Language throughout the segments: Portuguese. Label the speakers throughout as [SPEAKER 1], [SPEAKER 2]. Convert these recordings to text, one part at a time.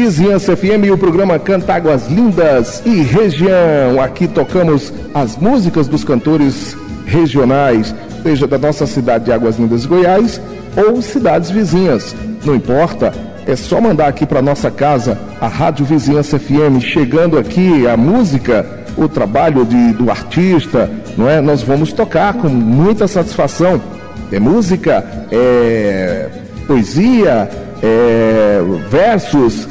[SPEAKER 1] Vizinhança FM e o programa Canta Águas Lindas e Região. Aqui tocamos as músicas dos cantores regionais, seja da nossa cidade de Águas Lindas, Goiás, ou cidades vizinhas. Não importa, é só mandar aqui para nossa casa, a Rádio Vizinhança FM, chegando aqui a música, o trabalho do artista, não é? Nós vamos tocar com muita satisfação. É música, é poesia, versos,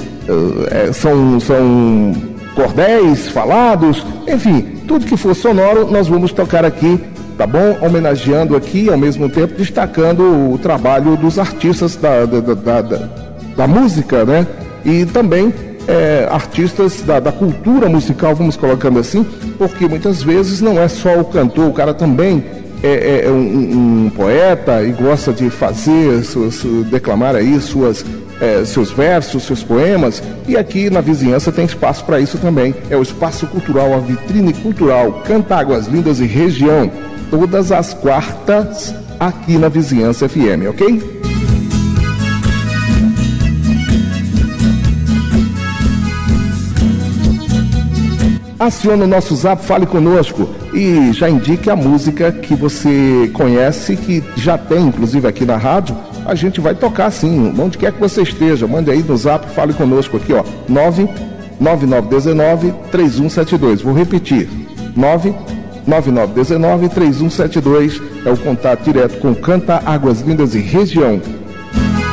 [SPEAKER 1] são cordéis falados, enfim, tudo que for sonoro nós vamos tocar aqui, tá bom? Homenageando aqui, ao mesmo tempo destacando o trabalho dos artistas da música, né? E também artistas da cultura musical, vamos colocando assim, porque muitas vezes não é só o cantor, o cara também é um poeta e gosta de fazer, declamar aí seus versos, seus poemas, e aqui na vizinhança tem espaço para isso também. É o espaço cultural, a vitrine cultural Canta Águas Lindas e Região, todas as quartas aqui na Vizinhança FM, ok? Acione o nosso zap, fale conosco e já indique a música que você conhece, que já tem inclusive aqui na rádio. A gente vai tocar sim, onde quer que você esteja, mande aí no zap, fale conosco aqui, ó, 99919-3172, vou repetir, 99919-3172 é o contato direto com Canta Águas Lindas e Região.